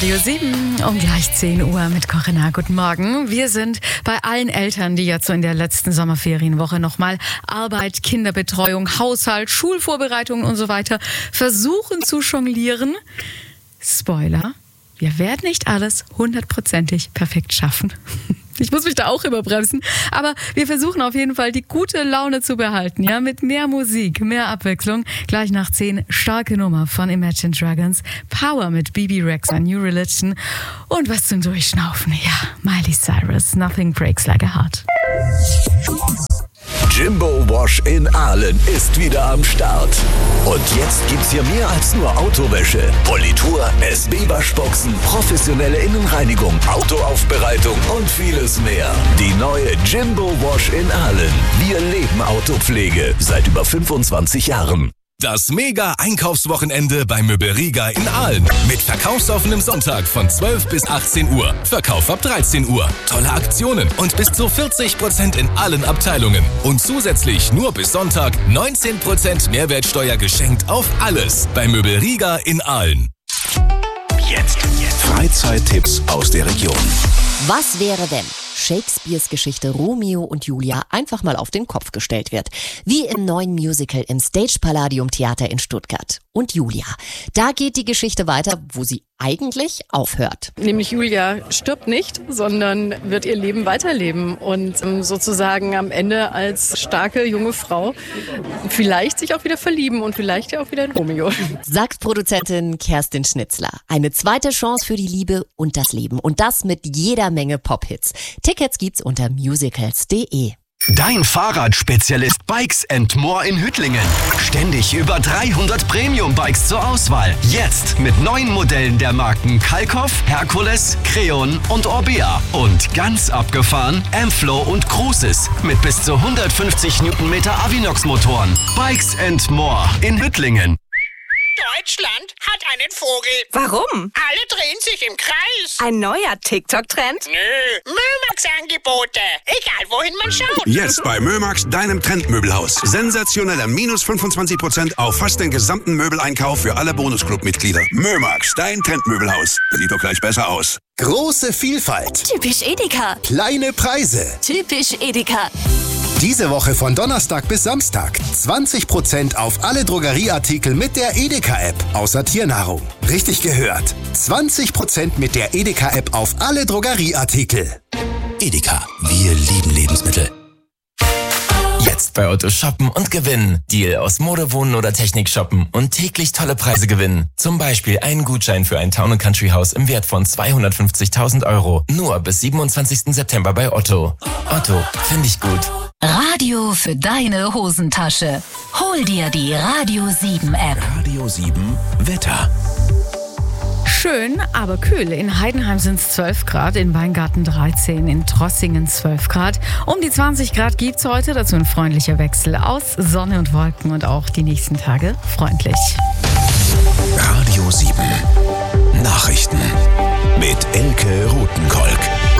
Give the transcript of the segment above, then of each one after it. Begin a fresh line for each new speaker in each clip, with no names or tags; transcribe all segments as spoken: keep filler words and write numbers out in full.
Radio sieben um gleich zehn Uhr mit Corinna. Guten Morgen. Wir sind bei allen Eltern, die jetzt so in der letzten Sommerferienwoche nochmal Arbeit, Kinderbetreuung, Haushalt, Schulvorbereitungen und so weiter versuchen zu jonglieren. Spoiler, wir werden nicht alles hundertprozentig perfekt schaffen. Ich muss mich da auch überbremsen, aber wir versuchen auf jeden Fall die gute Laune zu behalten, ja, mit mehr Musik, mehr Abwechslung. Gleich nach zehn starke Nummer von Imagine Dragons, Power mit B B Rexa, New Religion und was zum Durchschnaufen, ja, Miley Cyrus, Nothing Breaks Like a Heart.
Jimbo Wash in Aalen ist wieder am Start. Und jetzt gibt's hier mehr als nur Autowäsche. Politur, S B-Waschboxen, professionelle Innenreinigung, Autoaufbereitung und vieles mehr. Die neue Jimbo Wash in Aalen. Wir leben Autopflege seit über fünfundzwanzig Jahren.
Das Mega-Einkaufswochenende bei Möbelriga in Aalen. Mit verkaufsoffenem Sonntag von zwölf bis achtzehn Uhr. Verkauf ab dreizehn Uhr. Tolle Aktionen und bis zu vierzig Prozent in allen Abteilungen. Und zusätzlich nur bis Sonntag neunzehn Prozent Mehrwertsteuer geschenkt auf alles. Bei Möbelriga in Aalen.
Jetzt, jetzt. Freizeittipps aus der Region.
Was wäre, wenn Shakespeares Geschichte Romeo und Julia einfach mal auf den Kopf gestellt wird? Wie im neuen Musical im Stage Palladium Theater in Stuttgart. Und Julia, da geht die Geschichte weiter, wo sie eigentlich aufhört.
Nämlich Julia stirbt nicht, sondern wird ihr Leben weiterleben und sozusagen am Ende als starke junge Frau vielleicht sich auch wieder verlieben und vielleicht ja auch wieder in Romeo.
Sagt Produzentin Kerstin Schnitzler. Eine zweite Chance für die Liebe und das Leben. Und das mit jeder Menge Pop-Hits. Tickets gibt's unter musicals punkt de.
Dein Fahrradspezialist Bikes and More in Hüttlingen. Ständig über dreihundert Premium-Bikes zur Auswahl. Jetzt mit neuen Modellen der Marken Kalkoff, Herkules, Creon und Orbea. Und ganz abgefahren Ampflo und Crucis mit bis zu hundertfünfzig Newtonmeter Avinox-Motoren. Bikes and More in Hüttlingen.
Deutschland hat einen Vogel.
Warum?
Alle drehen sich im Kreis.
Ein neuer TikTok-Trend?
Nö, Mömax-Angebote. Egal, wohin man schaut.
Jetzt bei Mömax, deinem Trendmöbelhaus. Sensationeller minus fünfundzwanzig Prozent auf fast den gesamten Möbeleinkauf für alle Bonusclub-Mitglieder. Mömax, dein Trendmöbelhaus. Sieht doch gleich besser aus.
Große Vielfalt.
Typisch Edeka.
Kleine Preise.
Typisch Edeka.
Diese Woche von Donnerstag bis Samstag zwanzig Prozent auf alle Drogerieartikel mit der Edeka-App, außer Tiernahrung. Richtig gehört. zwanzig Prozent mit der Edeka-App auf alle Drogerieartikel.
Edeka, wir lieben Lebensmittel. Jetzt bei Otto shoppen und gewinnen. Deal aus Mode, Wohnen oder Technik shoppen und täglich tolle Preise gewinnen. Zum Beispiel einen Gutschein für ein Town and Country Haus im Wert von zweihundertfünfzigtausend Euro. Nur bis siebenundzwanzigsten September bei Otto. Otto, finde ich gut.
Radio für deine Hosentasche. Hol dir die Radio sieben App.
Radio sieben Wetter.
Schön, aber kühl. In Heidenheim sind es zwölf Grad, in Weingarten dreizehn, in Trossingen zwölf Grad. Um die zwanzig Grad gibt es heute, dazu ein freundlicher Wechsel aus Sonne und Wolken und auch die nächsten Tage freundlich.
Radio sieben Nachrichten mit Elke Rothenkolk.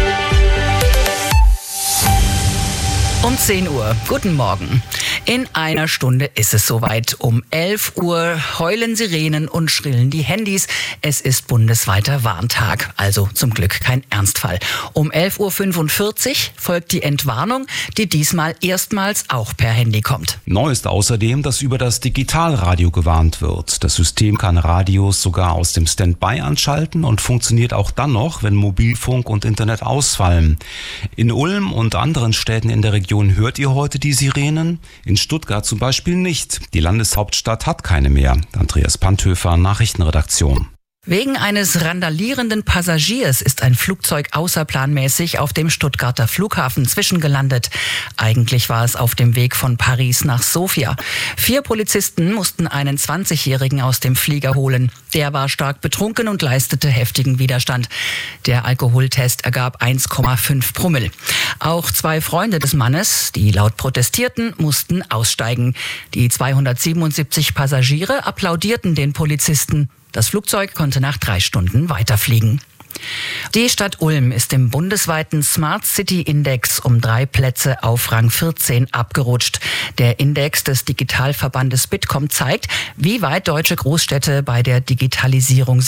Um zehn Uhr. Guten Morgen. In einer Stunde ist es soweit. Um elf Uhr heulen Sirenen und schrillen die Handys. Es ist bundesweiter Warntag, also zum Glück kein Ernstfall. Um elf Uhr fünfundvierzig folgt die Entwarnung, die diesmal erstmals auch per Handy kommt.
Neu ist außerdem, dass über das Digitalradio gewarnt wird. Das System kann Radios sogar aus dem Standby anschalten und funktioniert auch dann noch, wenn Mobilfunk und Internet ausfallen. In Ulm und anderen Städten in der Region hört ihr heute die Sirenen? In Stuttgart zum Beispiel nicht. Die Landeshauptstadt hat keine mehr. Andreas Panthöfer, Nachrichtenredaktion.
Wegen eines randalierenden Passagiers ist ein Flugzeug außerplanmäßig auf dem Stuttgarter Flughafen zwischengelandet. Eigentlich war es auf dem Weg von Paris nach Sofia. Vier Polizisten mussten einen zwanzigjährigen aus dem Flieger holen. Der war stark betrunken und leistete heftigen Widerstand. Der Alkoholtest ergab eins Komma fünf Promille. Auch zwei Freunde des Mannes, die laut protestierten, mussten aussteigen. Die zweihundertsiebenundsiebzig Passagiere applaudierten den Polizisten. Das Flugzeug konnte nach drei Stunden weiterfliegen. Die Stadt Ulm ist im bundesweiten Smart City Index um drei Plätze auf Rang vierzehn abgerutscht. Der Index des Digitalverbandes Bitkom zeigt, wie weit deutsche Großstädte bei der Digitalisierung sind.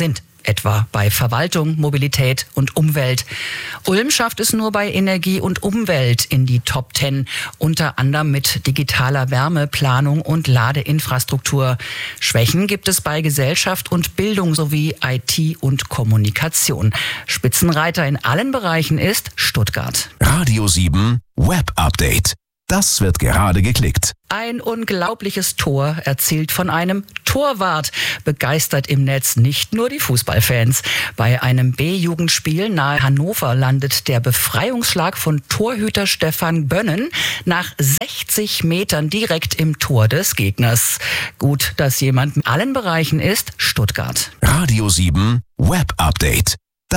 etwa bei Verwaltung, Mobilität und Umwelt. Ulm schafft es nur bei Energie und Umwelt in die Top Ten, unter anderem mit digitaler Wärmeplanung und Ladeinfrastruktur. Schwächen gibt es bei Gesellschaft und Bildung sowie I T und Kommunikation. Spitzenreiter in allen Bereichen ist Stuttgart.
Radio sieben Web Update. Das wird gerade geklickt.
Ein unglaubliches Tor erzielt von einem Torwart begeistert im Netz nicht nur die Fußballfans. Bei einem B-Jugendspiel nahe Hannover landet der Befreiungsschlag von Torhüter Stefan Bönnen nach sechzig Metern direkt im Tor des Gegners. Gut, dass jemand in allen Bereichen ist, Stuttgart.
Radio sieben Web Update.